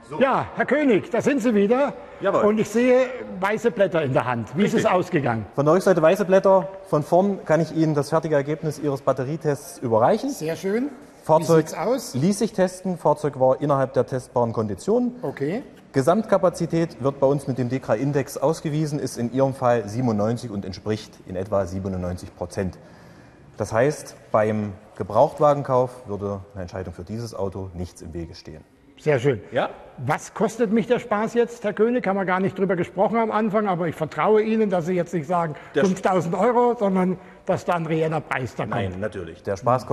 So. Ja, Herr König, da sind Sie wieder. Jawohl. Und ich sehe weiße Blätter in der Hand. Wie ist es ausgegangen? Von der Rückseite weiße Blätter, von vorn kann ich Ihnen das fertige Ergebnis Ihres Batterietests überreichen. Sehr schön. Fahrzeug Wie sieht's aus? ließ sich testen, Fahrzeug war innerhalb der testbaren Konditionen. Okay. Gesamtkapazität wird bei uns mit dem DEKRA-Index ausgewiesen, ist in Ihrem Fall 97 und entspricht in etwa 97%. Das heißt, beim Gebrauchtwagenkauf würde eine Entscheidung für dieses Auto nichts im Wege stehen. Sehr schön. Ja? Was kostet mich der Spaß jetzt, Herr König? Haben wir gar nicht drüber gesprochen am Anfang, aber ich vertraue Ihnen, dass Sie jetzt nicht sagen 5.000 €, sondern dass da ein reeller Preis da kommt. Nein, natürlich. Der Spaß kostet